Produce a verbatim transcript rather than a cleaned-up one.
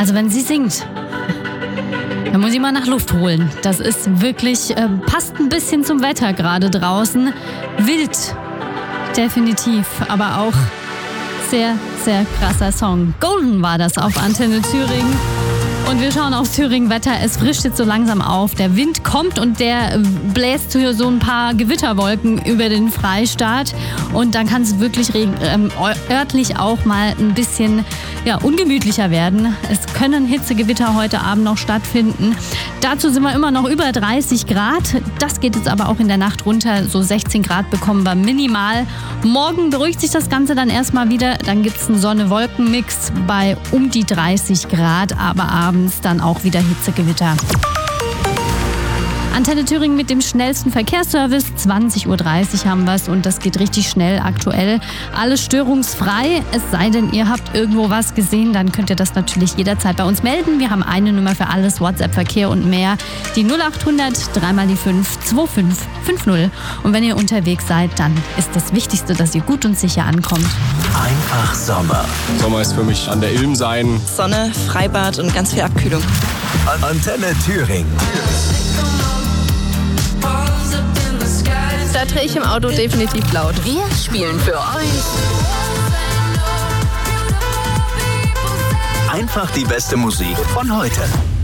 Also wenn sie singt, da muss ich mal nach Luft holen. Das ist wirklich, äh, passt ein bisschen zum Wetter gerade draußen. Wild, definitiv, aber auch sehr, sehr krasser Song. Golden war das auf Antenne Thüringen. Und wir schauen aufs Thüringen-Wetter. Es frischt jetzt so langsam auf. Der Wind kommt und der bläst so ein paar Gewitterwolken über den Freistaat. Und dann kann es wirklich ähm, örtlich auch mal ein bisschen ja, ungemütlicher werden. Es können Hitzegewitter heute Abend noch stattfinden. Dazu sind wir immer noch über dreißig Grad. Das geht jetzt aber auch in der Nacht runter. So sechzehn Grad bekommen wir minimal. Morgen beruhigt sich das Ganze dann erstmal wieder. Dann gibt es einen Sonne-Wolken-Mix bei um die dreißig Grad. Aber abends dann auch wieder Hitzegewitter. Antenne Thüringen mit dem schnellsten Verkehrsservice. zwanzig Uhr dreißig haben wir es und das geht richtig schnell aktuell. Alles störungsfrei, es sei denn, ihr habt irgendwo was gesehen, dann könnt ihr das natürlich jederzeit bei uns melden. Wir haben eine Nummer für alles, WhatsApp, Verkehr und mehr. Die null acht hundert, dreimal die fünf, zwei fünf fünf null. Und wenn ihr unterwegs seid, dann ist das Wichtigste, dass ihr gut und sicher ankommt. Einfach Sommer. Sommer ist für mich an der Ilm sein. Sonne, Freibad und ganz viel Abkühlung. Antenne Thüringen. Da drehe ich im Auto definitiv laut. Wir spielen für euch Einfach die beste Musik von heute.